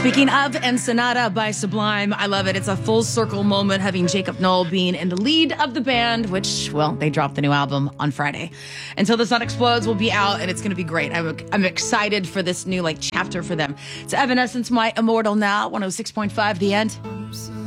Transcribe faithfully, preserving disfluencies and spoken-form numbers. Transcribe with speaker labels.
Speaker 1: Speaking of Ensenada by Sublime, I love it. It's a full circle moment having Jacob Noel being in the lead of the band, which, well, they dropped the new album on Friday. Until the Sun Explodes will be out, and it's going to be great. I'm, I'm excited for this new like chapter for them. It's Evanescence, My Immortal Now, one oh six point five The End.